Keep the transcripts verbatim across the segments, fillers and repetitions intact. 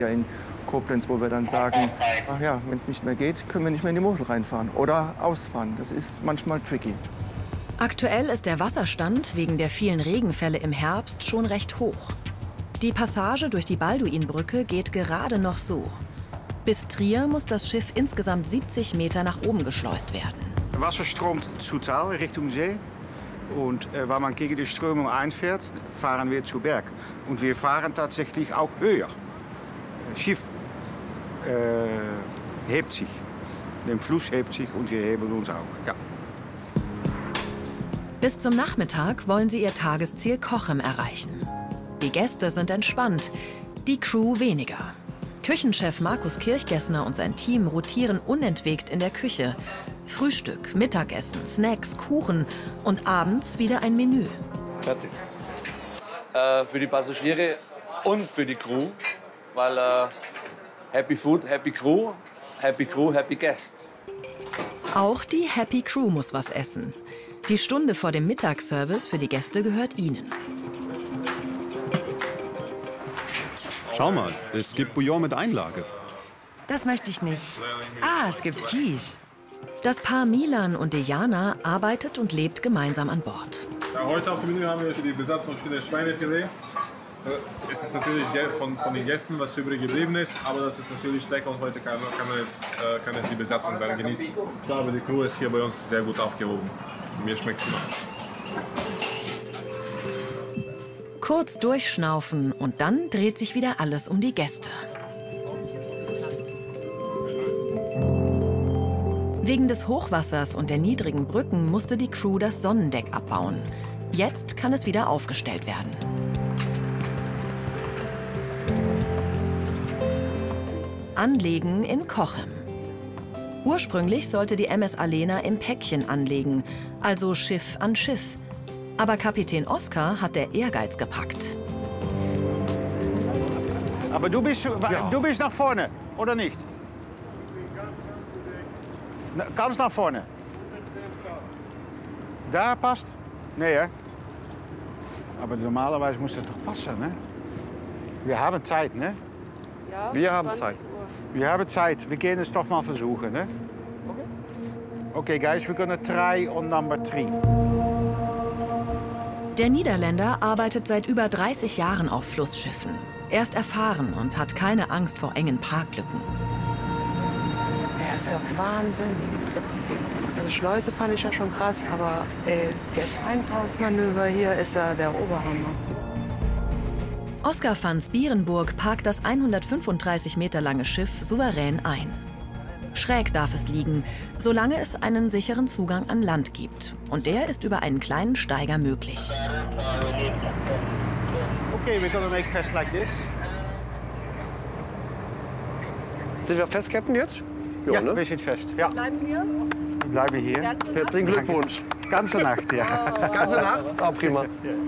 In Koblenz, wo wir dann sagen, ach ja, wenn es nicht mehr geht, können wir nicht mehr in die Mosel reinfahren oder ausfahren. Das ist manchmal tricky. Aktuell ist der Wasserstand wegen der vielen Regenfälle im Herbst schon recht hoch. Die Passage durch die Balduinbrücke geht gerade noch so. Bis Trier muss das Schiff insgesamt siebzig Meter nach oben geschleust werden. Wasser stroomt zu Tal Richtung See. Und äh, wenn man gegen die Strömung einfährt, fahren wir zu Berg. Und wir fahren tatsächlich auch höher. Das Schiff äh, hebt sich. Der Fluss hebt sich und wir heben uns auch. Ja. Bis zum Nachmittag wollen sie ihr Tagesziel Cochem erreichen. Die Gäste sind entspannt, die Crew weniger. Küchenchef Markus Kirchgessner und sein Team rotieren unentwegt in der Küche. Frühstück, Mittagessen, Snacks, Kuchen und abends wieder ein Menü. Fertig. Äh, für die Passagiere und für die Crew, weil äh, Happy Food, Happy Crew, Happy Crew, Happy Guest. Auch die Happy Crew muss was essen. Die Stunde vor dem Mittagsservice für die Gäste gehört ihnen. Schau mal, es gibt Bouillon mit Einlage. Das möchte ich nicht. Ah, es gibt Quiche. Das Paar Milan und Dejana arbeitet und lebt gemeinsam an Bord. Ja, heute auf dem Menü haben wir die Besatzung von Schweinefilet. Es ist natürlich von, von den Gästen, was übrig geblieben ist, aber das ist natürlich lecker und heute kann, kann, man es, kann es die Besatzung dann genießen. Ich glaube, die Crew ist hier bei uns sehr gut aufgehoben. Mir schmeckt es immer. Kurz durchschnaufen und dann dreht sich wieder alles um die Gäste. Wegen des Hochwassers und der niedrigen Brücken musste die Crew das Sonnendeck abbauen. Jetzt kann es wieder aufgestellt werden. Anlegen in Cochem. Ursprünglich sollte die M S Alena im Päckchen anlegen, also Schiff an Schiff. Aber Kapitän Oskar hat der Ehrgeiz gepackt. Aber du bist, Ja. du bist nach vorne, oder nicht? Na, ganz nach vorne. Da passt? Nee, hè? Aber normalerweise muss das doch passen, ne? Wir haben Zeit, ne? Ja, Wir haben zwanzig Zeit. Uhr. Wir haben Zeit. Wir gehen es doch mal versuchen, ne? Okay, guys, we're gonna try on number three. Der Niederländer arbeitet seit über dreißig Jahren auf Flussschiffen. Er ist erfahren und hat keine Angst vor engen Parklücken. Ja, ist ja Wahnsinn. Also Schleuse fand ich ja schon krass, aber ey, das Einfahrtmanöver hier ist ja der Oberhammer. Oskar van Spierenburg parkt das hundertfünfunddreißig Meter lange Schiff souverän ein. Schräg darf es liegen, solange es einen sicheren Zugang an Land gibt. Und der ist über einen kleinen Steiger möglich. Okay, we're gonna make fast like this. Sind wir fest, Captain, jetzt? Ja, ne? wir sind fest. Ja, Bleiben wir? wir bleiben hier. Herzlichen Glückwunsch. Ganze Nacht, ja. Ganze Nacht? Ah, prima.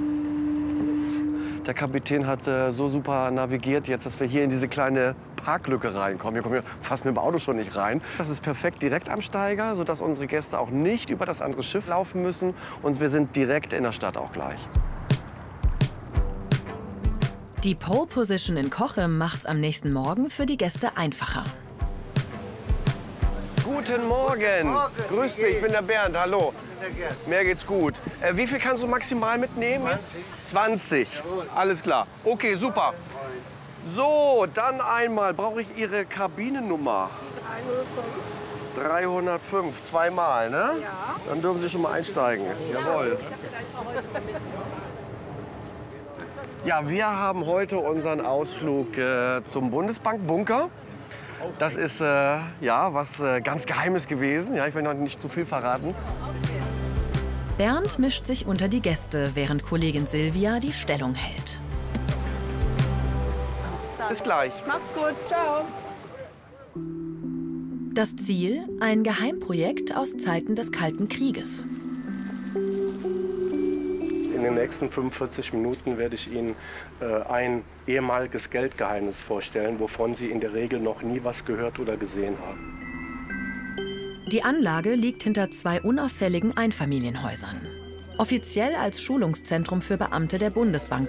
Der Kapitän hat äh, so super navigiert jetzt, dass wir hier in diese kleine Parklücke reinkommen. Hier kommen wir fast mit dem Auto schon nicht rein. Das ist perfekt direkt am Steiger, sodass unsere Gäste auch nicht über das andere Schiff laufen müssen. Und wir sind direkt in der Stadt auch gleich. Die Pole Position in Cochem macht's am nächsten Morgen für die Gäste einfacher. Guten Morgen. Grüß dich, ich bin der Bernd. Hallo. Mir geht's gut. Äh, wie viel kannst du maximal mitnehmen? zwanzig. Alles klar. Okay, super. So, dann einmal brauche ich Ihre Kabinennummer. dreihundertfünf. Zweimal, ne? Ja. Dann dürfen Sie schon mal einsteigen. Jawohl. Ja, wir haben heute unseren Ausflug äh, zum Bundesbankbunker. Das ist äh, ja was äh, ganz Geheimes gewesen. Ja, ich will noch nicht zu viel verraten. Bernd mischt sich unter die Gäste, während Kollegin Silvia die Stellung hält. Bis gleich. Macht's gut, ciao. Das Ziel? Ein Geheimprojekt aus Zeiten des Kalten Krieges. In den nächsten fünfundvierzig Minuten werde ich Ihnen äh, ein ehemaliges Geldgeheimnis vorstellen, wovon Sie in der Regel noch nie was gehört oder gesehen haben. Die Anlage liegt hinter zwei unauffälligen Einfamilienhäusern. Offiziell als Schulungszentrum für Beamte der Bundesbank